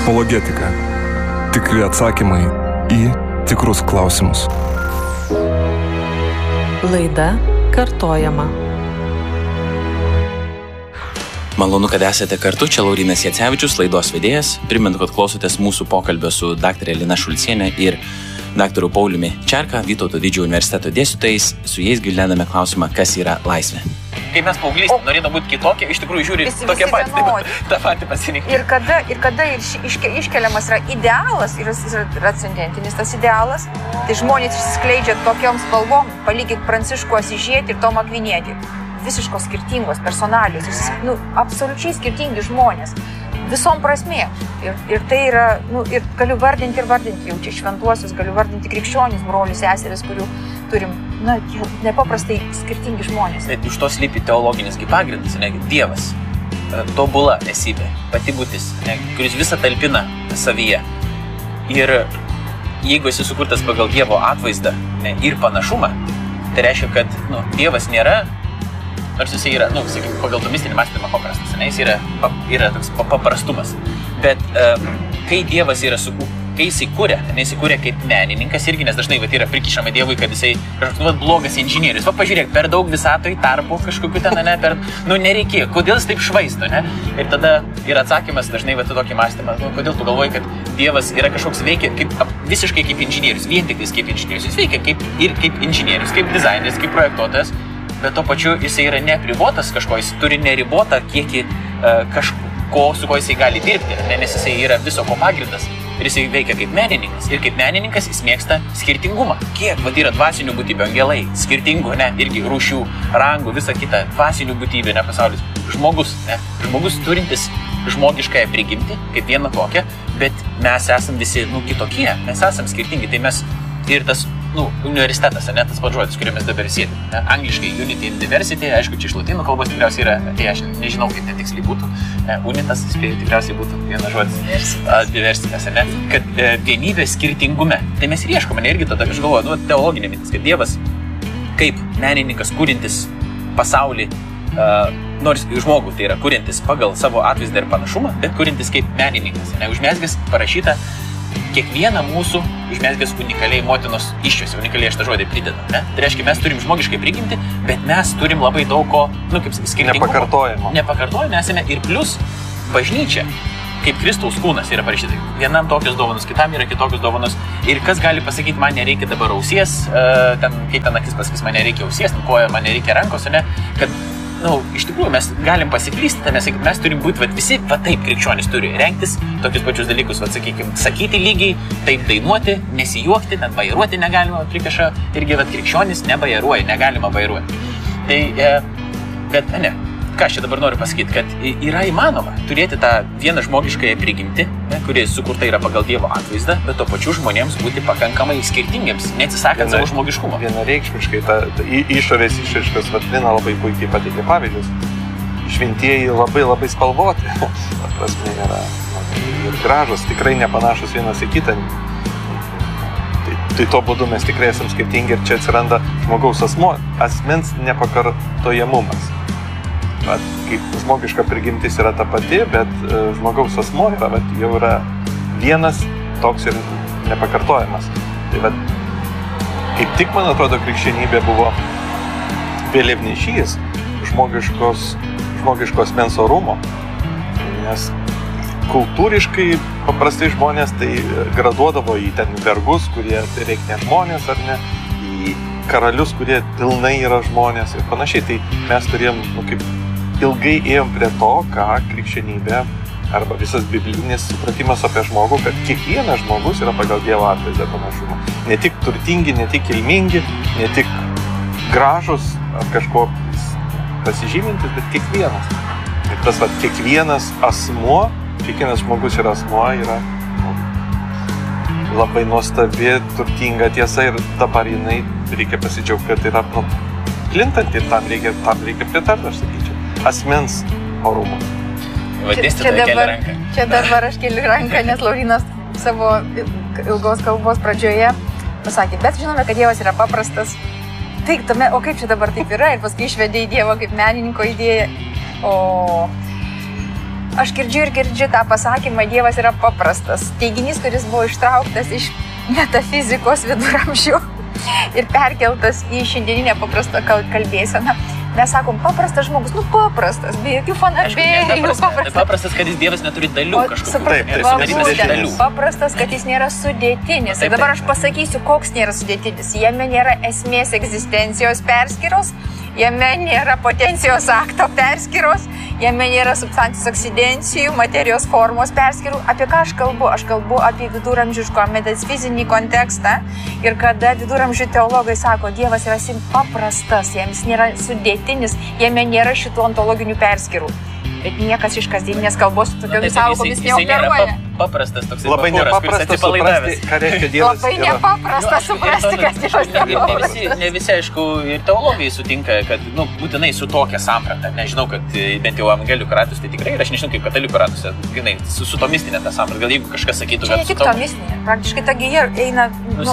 Apologetika. Tikri atsakymai į tikrus klausimus. Laida kartojama. Malonu, kad esate kartu, čia Laurynas Jacevičius, laidos vedėjas. Primenu, kad klausotės mūsų pokalbio su dr. Lina Šulcienė ir dr. Pauliumi Čerka, Vytauto Didžiojo universiteto dėstytojais. Su jais gvildename klausimą, kas yra laisvė. Kai mes paauglystė norėtume būti kitokie, iš tikrųjų žiūri tokie patys, tą patį pasirinkti. Ir kada iškeliamas yra idealas, yra transcendentinis tas idealas, tai žmonės išsiskleidžia tokiom spalvom, palyginti Pranciškų Asyžietį ir Tomą Akvinietį. Visiškos skirtingos personalijos, absoliučiai skirtingi žmonės, visom prasmėm. Ir tai yra, ir galiu vardinti jau čia šventuosius, galiu vardinti krikščionis, brolius, seseris, kurių turim, nepaprastai skirtingi žmonės. Bet už to slypi teologinis pagrindas, Dievas, tobula esybė, pati būtis, kuris visą talpina savyje. Ir jeigu esi sukurtas pagal Dievo atvaizdą ir panašumą, tai reiškia, kad Dievas nėra, nors jis yra, pagal tomistinį mąstymą paprastas, jis yra toks paprastumas. Bet kai Dievas yra kai jisai kūrė kaip menininkas irgi, nes dažnai yra prikišama Dievui, kad jisai kažkoks blogas inžinierius. Pažiūrėk, per daug visatoj tarpų kažkokiu nereikėjo. Kodėl jis taip švaisto, Ir tada yra atsakymas dažnai tokį mąstymą, kodėl tu galvoji, kad Dievas yra kažkoks veikia visiškai kaip inžinierius, vien tik kaip inžinierius. Jis veikia kaip inžinierius, kaip dizaineris, kaip projektuotojas, bet to pačiu jisai yra neapribotas kažko, jis turi neribotą kiekį kažko, su ko jisai gali dirbti, nes jisai yra viso ko pagrindas. Ir jisai veikia kaip menininkas. Ir kaip menininkas jis mėgsta skirtingumą. Kiek yra dvasinių būtybių, angelai, skirtingų, irgi rūšių, rangų, visa kita, dvasinių būtybių, pasaulis. Žmogus turintis žmogiškąją prigimtį, kaip vieną tokią, bet mes esam visi, kitokie, mes esam skirtingi. Tai mes ir tas, universitetas, tas pats žodis, kuriuo mes dabar sėdim. Angliškai Unity and Diversity, aišku, čia iš lotynų kalbos tikriausiai yra, tai aš nežinau, kaip netiksliai būtų. Unitas, tikriausiai būtų vienas žodis. Diversitas, kad vienybė skirtingume. Tai mes ir ieškome, irgi tada, aš galvoju, teologinė mintis, kad Dievas kaip menininkas, kūrintis pasaulį, nors žmogų tai yra kūrintis pagal savo atvaizdą ir panašumą, bet kūrintis kaip menininkas. Užmezgęs parašyta, kiekvieną mūsų užmezgęs unikaliai motinos iščiose, unikaliai aš tą žodį pridedu. Tai reiškia, mes turim žmogiškai prigimti, bet mes turim labai daug ko, skirtingumo. Nepakartojimo esame ir plus bažnyčia, kaip Kristaus kūnas yra parašyta. Vienam tokios dovanos, kitam yra kitokios dovanos. Ir kas gali pasakyti, man nereikia dabar ausies, kaip ten akis pasakys, man nereikia ausies, koja, man nereikia rankos, kad iš tikrųjų mes galim pasiklysti, mes turim būti visi, taip krikščionys turi rengtis tokius pačius dalykus, sakyti lygiai, taip dainuoti, nesijuokti, net bairuoti negalima, prikiša irgi krikščionys nebairuoja, negalima bairuoti. Tai, bet ką aš čia dabar noriu pasakyti, kad yra įmanoma turėti tą vieną žmogiškąją prigimtį, kuri sukurta yra pagal Dievo atvaizdą, bet to pačiu žmonėms būti pakankamai skirtingiems, neatsisakant savo žmogiškumo. Vienareikšmiškai išorės išraiškos Lina labai puikiai pateikė pavyzdžius. Šventieji labai spalvoti. Ta prasme yra ir gražus, tikrai nepanašus vienas į kitą. Tai to būdu mes tikrai esam skirtingi ir čia atsiranda žmogaus asmens nepakartojamumas. Kaip žmogiška prigimtis yra ta pati, bet žmogaus asmuo jau yra vienas toks ir nepakartojamas. Tai kaip tik, man atrodo, krikščionybė buvo vėliavnešys žmogiško asmens orumo, nes kultūriškai paprastai žmonės tai graduodavo į ten vergus, kurie beveik ne žmonės ar ne, į karalius, kurie pilnai yra žmonės ir panašiai. Tai mes turėjom, kaip ilgai ėjom prie to, ką krikščionybė arba visas biblinis supratimas apie žmogų, kad kiekvienas žmogus yra pagal Dievo atvaizdą panašumą. Ne tik turtingi, ne tik kilmingi, ne tik gražus ar kažko pasižymintis, bet kiekvienas. Ir tas kiekvienas asmuo, kiekvienas žmogus ir asmuo yra labai nuostabi, turtinga tiesa ir dabar jinai reikia pasidžiaugti, kad yra plintanti ir tam reikia pritarti, aš sakyčiau. Asmens orumo. Čia dabar aš keliu ranką, nes Laurynas savo ilgos kalbos pradžioje pasakė, bet žinome, kad Dievas yra paprastas. Tai, o kaip čia dabar taip yra? Ir paskui išvedė į Dievo kaip menininko idėją. Aš girdžiu tą pasakymą, Dievas yra paprastas. Teiginys, kuris buvo ištrauktas iš metafizikos viduramžių ir perkeltas į šiandieninę paprastą kalbėseną. Mes sakom, paprastas žmogus, paprastas, be jokių fanabėjų. Paprastas, kad jis Dievas neturi dalių kažkokių. Paprastas, kad jis nėra sudėtinis. Ir dabar aš pasakysiu, koks nėra sudėtinis. Jame nėra esmės egzistencijos perskyros, jame nėra potencijos akto perskyros, jame nėra substancijos oksidencijų, materijos formos perskyrų. Apie ką aš kalbu? Aš kalbu apie viduramžiško metafizinį kontekstą. Ir kada viduramžių teologai sako, Dievas yra paprastas, jiems nėra sudėtinis, jame nėra šitų ontologinių perskyrų. Bet niekas iš kasdieninės kalbos tokiomis sąvokomis neoperuoja. Paprastas toks labai nepaprastas suprasti, ką reiškia Dievas. Labai nepaprastas suprasti, kas Dievas yra paprastas. Ne visi, aišku, ir teologai sutinka, kad būtinai su tokia samprata. Nežinau, kad bent jau evangelikų ratus tai tikrai, ir aš nežinau, kaip katalikų ratuose, su to mistinė ta samprata. Gal jeigu kažkas sakytų, kad... Čia ne tik to mistinė, praktiškai ta gija eina...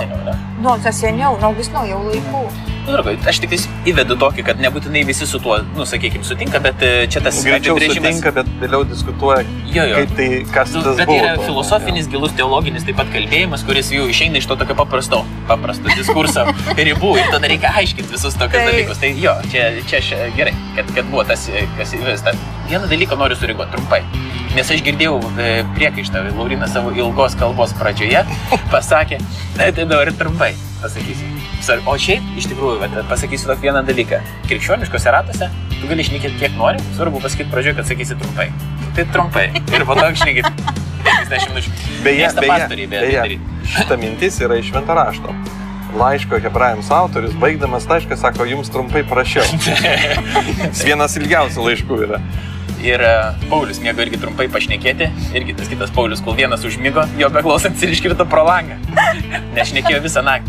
Seniau, Augustino jau laikų. Aš tik įvedu tokį, kad nebūtinai visi su tuo, sakykime, sutinka, bet čia tas apibrėžimas... Sutinka, bet vėliau diskutuoja, kaip tai, kas tas buvo. Bet yra filosofinis, gilus teologinis taip pat kalbėjimas, kuris jau išeina iš to tokio paprasto diskurso ribų ir tada reikia aiškinti visus tokius dalykus. Tai jo, čia gerai, kad buvo tas, kas įvesta. Vieną dalyką noriu sureaguoti trumpai, nes aš girdėjau priekaištą, Laurinas savo ilgos kalbos pradžioje pasakė, tai dabar trumpai pasakysiu. O šiaip, iš tikrųjų, pasakysiu tokį vieną dalyką. Krikščioniškose ratuose tu gali šnekėti kiek nori, svarbu pasakyti pradžioje, kad sakysi trumpai. Tai trumpai. Ir po to šnekėti 50 minučių. Beje, šita mintis yra iš Švento rašto. Laiško hebrajams autorius, baigdamas laišką, sako, jums trumpai prašiau. Vienas ilgiausių laiškų yra. Ir Paulius mėgo irgi trumpai pašnekėti, irgi tas kitas Paulius, kol vienas užmigo, jo beklausant ir iškirto pro langą. Nešnekėjo visą naktį.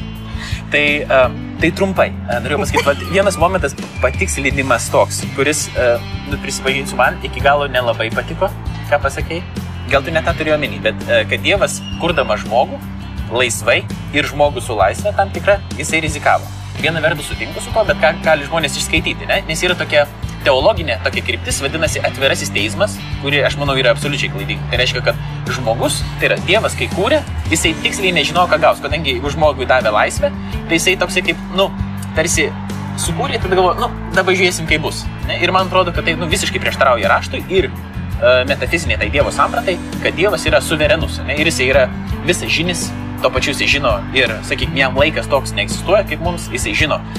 Tai trumpai, norėjau pasakyti, vienas momentas patikslinimas toks, kuris, prisipažinsiu, man iki galo nelabai patiko, ką pasakei. Gal tu net tą turėjo omeny, bet kad Dievas, kurdamas žmogų, laisvai ir žmogų su laisvė tam tikra, jisai rizikavo. Viena vertus sutinku su to, bet ką gali žmonės išskaityti, ne? Nes yra tokia teologinė, tokia kryptis, vadinasi atvirasis teismas, kuri, aš manau, yra absoliučiai klaidinga. Tai reiškia, kad žmogus, tai yra Dievas, kai kūrė, jisai tiksliai nežino, ką gaus, kadangi jeigu žmogui davė laisvę, tai jisai toksai kaip, tarsi sukūrė, tada galvo, dabar žiūrėsim, kaip bus. Ne? Ir man atrodo, kad tai visiškai prieštarauja raštui ir metafizinė tai Dievo sampratai, kad Dievas yra suverenus, ne? Ir jisai yra visas žinis, to pačiu jisai žino ir, sakykime, jam laikas toks neegzistuoja, kaip mums, jisai žino